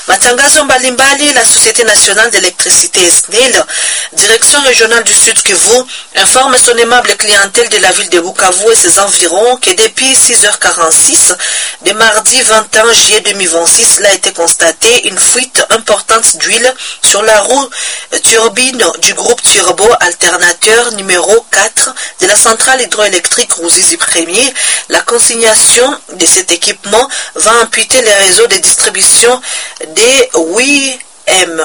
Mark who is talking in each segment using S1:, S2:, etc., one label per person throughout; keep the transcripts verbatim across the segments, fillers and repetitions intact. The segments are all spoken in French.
S1: Matangazo mbalimbali, la Société nationale d'électricité S N E L, Direction régionale du Sud Kivu, informe son aimable clientèle de la ville de Bukavu et ses environs que depuis six heures quarante-six de mardi vingt et un juillet deux mille vingt-six, il a été constaté une fuite importante d'huile sur la roue turbine du groupe Turbo Alternateur numéro quatre de la centrale hydroélectrique Ruzizi premier. La consignation de cet équipement va amputer les réseaux de distribution des huit M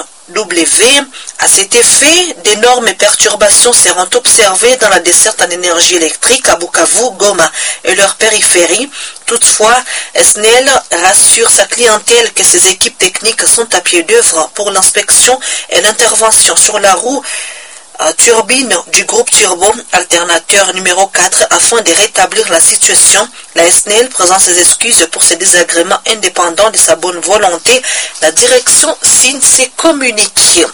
S1: W. À cet effet, d'énormes perturbations seront observées dans la desserte en énergie électrique à Bukavu, Goma et leur périphérie. Toutefois, S N E L rassure sa clientèle que ses équipes techniques sont à pied d'œuvre pour l'inspection et l'intervention sur la roue Euh, turbine du groupe Turbo Alternateur numéro quatre afin de rétablir la situation. La S N E L présente ses excuses pour ces désagréments indépendants de sa bonne volonté. La direction signe ses communiqués.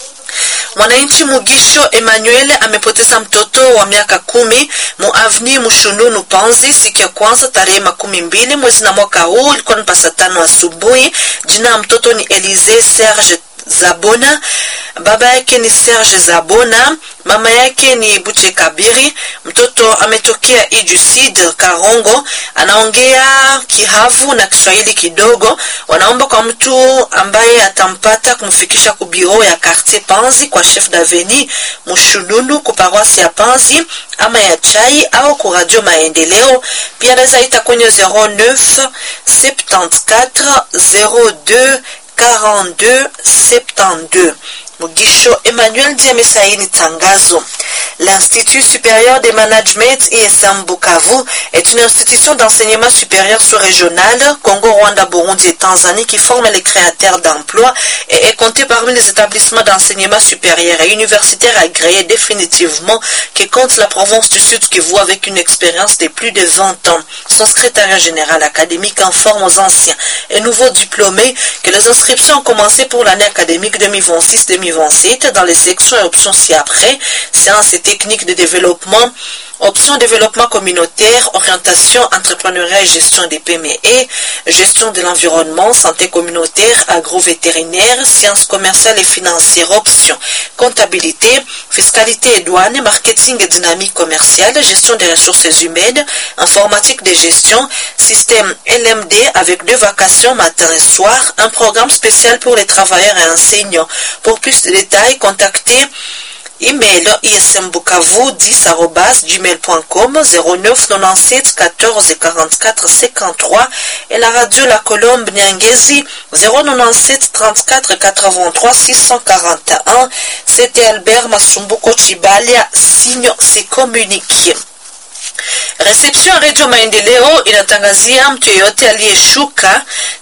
S1: Mwananchi Mugisho Emmanuel amepoteza mtoto wa miaka kumi mu avni Mushununu Panzi siku ya kwanza tarehe makumi mbili mwezi na mwaka huu. Ilikuwa ni pasa tano asubuhi. Jina ya mtoto ni Elize Serge Zabona. Baba yake ni Serge Zabona, mama yake ni Buche Kabiri. Mtoto ametokea Ijusid Karongo, anaongea Kihavu na Kiswahili kidogo. Wanaomba kwa mtu ambaye atampata kumfikisha kubiro ya quartier Panzi kwa chef d'avenue Mushununu ku paroisse ya Panzi ama ya Chai au ku radio Maendeleo. Pia naweza ita kwenye zero neuf soixante-quatorze zero deux quarante-deux soixante-douze. Mugisho Emmanuel Diamesaini Tangazo. L'Institut supérieur de management I S M Bukavu est une institution d'enseignement supérieur sous-régional Congo, Rwanda, Burundi et Tanzanie qui forme les créateurs d'emplois et est compté parmi les établissements d'enseignement supérieur et universitaire agréés définitivement qui compte la province du Sud Kivu avec une expérience de plus de vingt ans. Son secrétariat général académique informe aux anciens et nouveaux diplômés que les inscriptions ont commencé pour l'année académique deux mille vingt-six deux mille vingt-sept dans les sections et options ci-après, sciences et techniques de développement, options développement communautaire, orientation, entrepreneuriat et gestion des P M E, gestion de l'environnement, santé communautaire, agro-vétérinaire, sciences commerciales et financières, options, comptabilité, fiscalité et douane, marketing et dynamique commerciale, gestion des ressources humaines, informatique de gestion, système L M D avec deux vacations matin et soir, un programme spécial pour les travailleurs et enseignants. Pour plus de détails, contactez email ismbukavu dix arobase gmail point com zéro neuf quatre-vingt-dix-sept quatorze quarante-quatre cinquante-trois et la radio La Colombe Nyangezi zéro neuf-sept trente-quatre quatre-vingt-trois six cent quarante et un. C'était Albert Masumbuko Chibalia, signe ses communiqués. Reception Radio Maendeleo inatangazia mtu yeyote aliyeshuka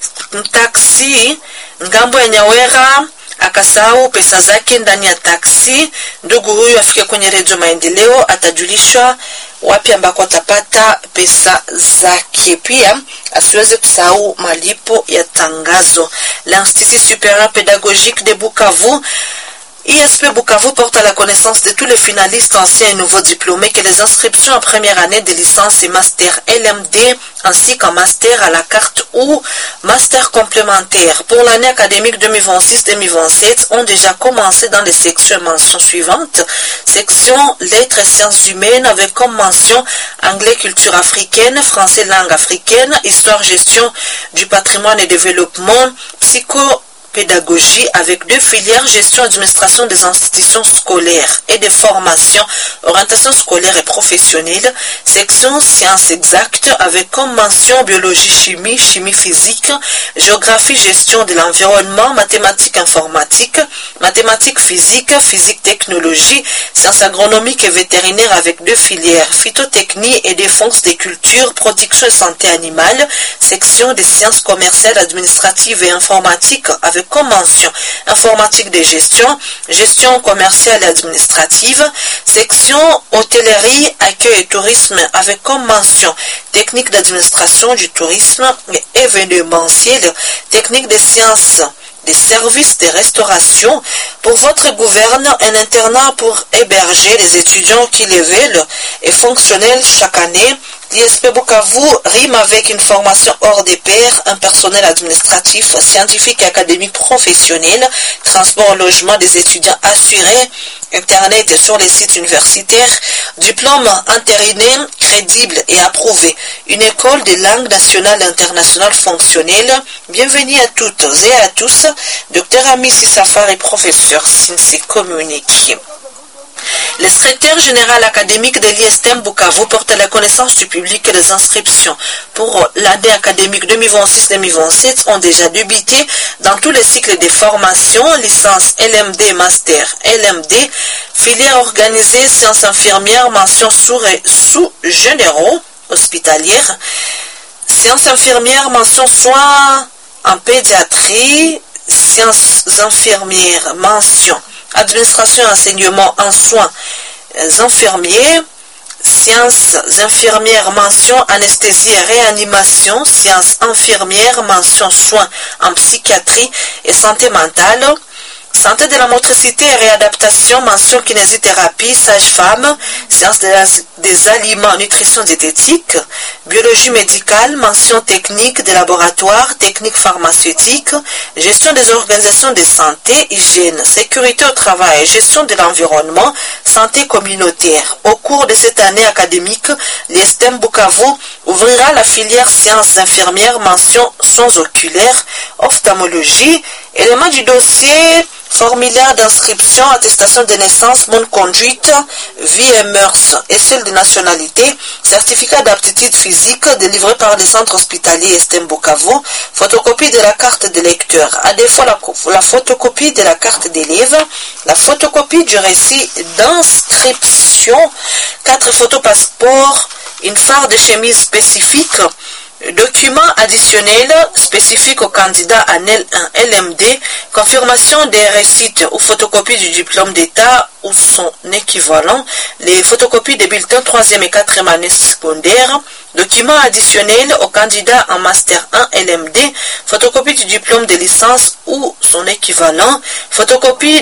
S1: taksi ngambo ya Nyawera akasahau pesa zake ndani ya taksi. Ndugu huyu afike kwenye Radio Maendeleo, atajulishwa wapi ambako atapata pesa zake. Pia asiweze kusahau malipo ya tangazo. L'Institut supérieur pédagogique de Bukavu I S P Bukavu porte à la connaissance de tous les finalistes anciens et nouveaux diplômés que les inscriptions en première année de licence et master L M D ainsi qu'en master à la carte ou master complémentaire pour l'année académique deux mille vingt-six deux mille vingt-sept ont déjà commencé dans les sections mentions suivantes. Section lettres et sciences humaines avec comme mention anglais culture africaine, français langue africaine, histoire gestion du patrimoine et développement, psycho pédagogie avec deux filières, gestion et administration des institutions scolaires et des formations, orientation scolaire et professionnelle, section sciences exactes avec comme mention biologie, chimie, chimie physique, géographie, gestion de l'environnement, mathématiques informatique, mathématiques physique, physique technologie, sciences agronomiques et vétérinaires avec deux filières, phytotechnie et défense des cultures, production et santé animale, section des sciences commerciales, administratives et informatiques avec comme mention informatique de gestion, gestion commerciale et administrative, section hôtellerie, accueil et tourisme avec comme mention technique d'administration du tourisme et événementiel, technique des sciences des services de restauration. Pour votre gouverne, un internat pour héberger les étudiants qui les veulent est fonctionnel chaque année. L'I S P Bukavu rime avec une formation hors des pairs, un personnel administratif, scientifique et académique professionnel, transport, logement des étudiants assurés, Internet sur les sites universitaires, diplôme entériné, crédible et approuvé. Une école de langue nationale et internationale fonctionnelle. Bienvenue à toutes et à tous. Docteur Amissi Safari, professeur Sinsi communiqué. Le secrétaire général académique de l'I S T M Bukavu porte à la connaissance du public que les inscriptions pour l'année académique deux mille vingt-six deux mille vingt-sept ont déjà débuté dans tous les cycles de formation, licence L M D, master L M D, filière organisée, sciences infirmières, mention sous-généraux, hospitalières, sciences infirmières, mention soins en pédiatrie, sciences infirmières, mention administration et enseignement en soins infirmiers, sciences infirmières, mention anesthésie et réanimation, sciences infirmières, mention soins en psychiatrie et santé mentale, santé de la motricité et réadaptation, mention kinésithérapie, sage-femme, sciences de la, des aliments, nutrition diététique, biologie médicale, mention technique des laboratoires, technique pharmaceutique, gestion des organisations de santé, hygiène, sécurité au travail, gestion de l'environnement, santé communautaire. Au cours de cette année académique, l'I S T M Bukavu ouvrira la filière sciences infirmières, mention soins oculaires, ophtalmologie, éléments du dossier, formulaire d'inscription, attestation de naissance, bonne conduite, vie et mœurs et celle de nationalité, certificat d'aptitude physique délivré par le centre hospitalier S T M Bukavu, photocopie de la carte de lecteur, à défaut la, la photocopie de la carte d'élève, la photocopie du récit d'inscription, quatre photos passeport, une phare de chemise spécifique, document additionnel spécifique au candidat à N L M D, confirmation des récites ou photocopie du diplôme d'État ou son équivalent, les photocopies des bulletins troisième et quatrième année secondaire, document additionnel au candidat en Master un L M D, photocopie du diplôme de licence ou son équivalent, photocopie